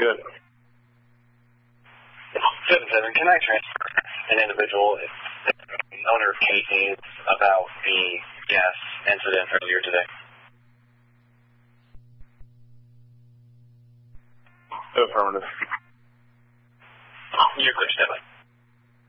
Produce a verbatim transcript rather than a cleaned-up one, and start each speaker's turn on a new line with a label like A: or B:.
A: Good.
B: seven seven, can I transfer an individual, owner of Casey's, about the gas incident earlier today?
A: Affirmative.
B: You're clear, stand by.